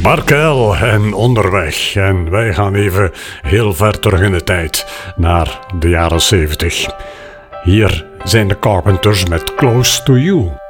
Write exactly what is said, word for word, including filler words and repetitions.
Barkel en Onderweg. En wij gaan even heel ver terug in de tijd, naar de jaren zeventig. Hier zijn de Carpenters met Close to You.